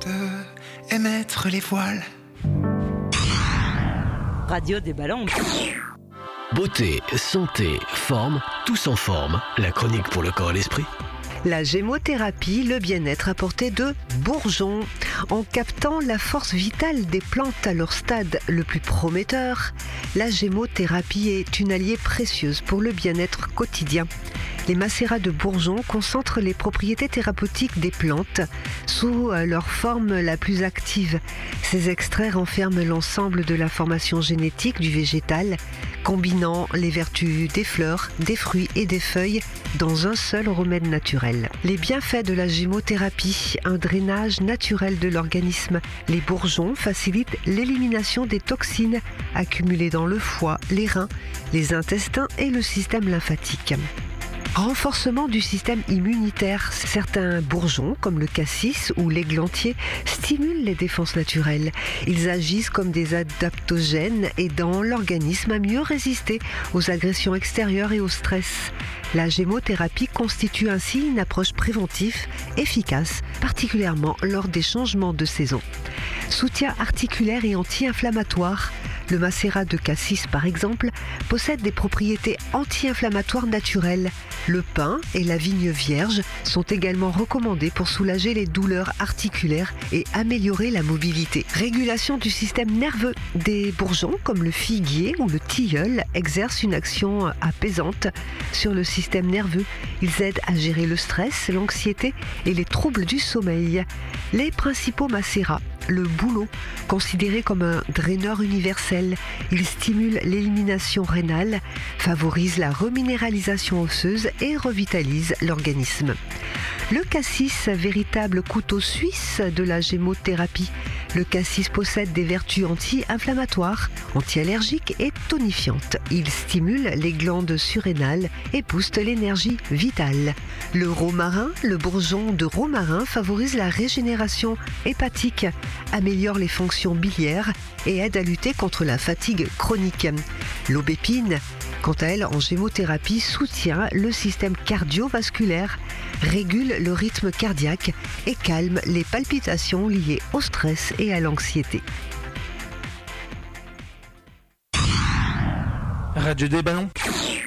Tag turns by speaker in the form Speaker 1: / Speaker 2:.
Speaker 1: et mettre les voiles.
Speaker 2: Radio des ballons.
Speaker 3: Beauté, santé, forme, tous en forme. La chronique pour le corps et l'esprit.
Speaker 4: La gémothérapie, le bien-être à portée de Bourgeon. En captant la force vitale des plantes à leur stade le plus prometteur, la gémothérapie est une alliée précieuse pour le bien-être quotidien. Les macérats de Bourgeon concentrent les propriétés thérapeutiques des plantes sous leur forme la plus active. Ces extraits renferment l'ensemble de la formation génétique du végétal, combinant les vertus des fleurs, des fruits et des feuilles dans un seul remède naturel. Les bienfaits de la gémothérapie, un drainage naturel de l'organisme. Les bourgeons facilitent l'élimination des toxines accumulées dans le foie, les reins, les intestins et le système lymphatique. Renforcement du système immunitaire. Certains bourgeons, comme le cassis ou l'églantier, stimulent les défenses naturelles. Ils agissent comme des adaptogènes, aidant l'organisme à mieux résister aux agressions extérieures et au stress. La gémothérapie constitue ainsi une approche préventive efficace, particulièrement lors des changements de saison. Soutien articulaire et anti-inflammatoire. Le macérat de cassis, par exemple, possède des propriétés anti-inflammatoires naturelles. Le pin et la vigne vierge sont également recommandés pour soulager les douleurs articulaires et améliorer la mobilité. Régulation du système nerveux. Des bourgeons comme le figuier ou le tilleul exercent une action apaisante sur le système nerveux. Ils aident à gérer le stress, l'anxiété et les troubles du sommeil. Les principaux macérats. Le bouleau, considéré comme un draineur universel, il stimule l'élimination rénale, favorise la reminéralisation osseuse et revitalise l'organisme. Le cassis, véritable couteau suisse de la gémothérapie. Le cassis possède des vertus anti-inflammatoires, anti-allergiques et tonifiantes. Il stimule les glandes surrénales et booste l'énergie vitale. Le romarin, le bourgeon de romarin favorise la régénération hépatique, améliore les fonctions biliaires et aide à lutter contre la fatigue chronique. L'aubépine, quant à elle, en gémothérapie, soutient le système cardiovasculaire, régule le rythme cardiaque et calme les palpitations liées au stress et à l'anxiété.
Speaker 1: Radio des ballons.